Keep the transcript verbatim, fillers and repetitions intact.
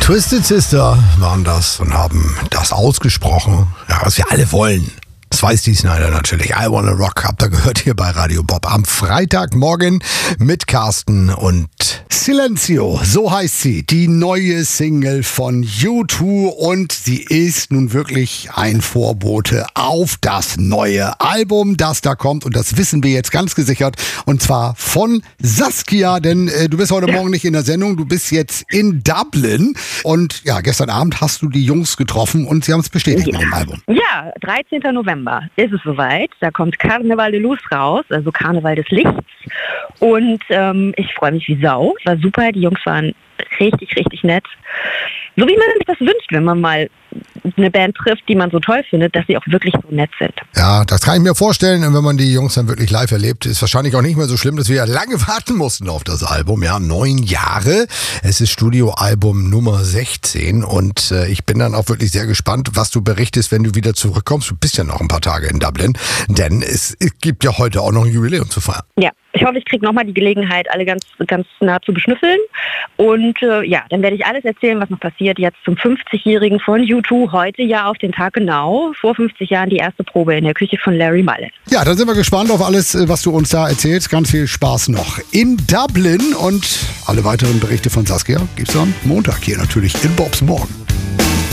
Twisted Sister waren das und haben das ausgesprochen, ja, was wir alle wollen. Das weiß die Snyder natürlich. I Wanna Rock, habt ihr gehört hier bei Radio Bob am Freitagmorgen mit Carsten und Silencio. So heißt sie, die neue Single von U zwei und sie ist nun wirklich ein Vorbote auf das neue Album, das da kommt und das wissen wir jetzt ganz gesichert und zwar von Saskia, denn äh, du bist heute ja. Morgen nicht in der Sendung, du bist jetzt in Dublin und ja, gestern Abend hast du die Jungs getroffen und sie haben es bestätigt ja. mit dem Album. Ja, dreizehnten November ist es soweit. Da kommt Carnaval de Luz raus, also Karneval des Lichts. Und ähm, ich freue mich wie Sau. War super, die Jungs waren richtig, richtig nett. So wie man sich das wünscht, wenn man mal eine Band trifft, die man so toll findet, dass sie auch wirklich so nett sind. Ja, das kann ich mir vorstellen. Und wenn man die Jungs dann wirklich live erlebt, ist wahrscheinlich auch nicht mehr so schlimm, dass wir ja lange warten mussten auf das Album. Ja, neun Jahre. Es ist Studioalbum Nummer sechzehn und äh, ich bin dann auch wirklich sehr gespannt, was du berichtest, wenn du wieder zurückkommst. Du bist ja noch ein paar Tage in Dublin, denn es, es gibt ja heute auch noch ein Jubiläum zu feiern. Ja. Ich hoffe, ich kriege nochmal die Gelegenheit, alle ganz, ganz nah zu beschnüffeln. Und äh, ja, dann werde ich alles erzählen, was noch passiert jetzt zum fünfzigjährigen von U zwei. Heute ja auf den Tag genau, vor fünfzig Jahren die erste Probe in der Küche von Larry Mullen. Ja, dann sind wir gespannt auf alles, was du uns da erzählst. Ganz viel Spaß noch in Dublin und alle weiteren Berichte von Saskia gibt's am Montag hier natürlich in Bobs Morgen.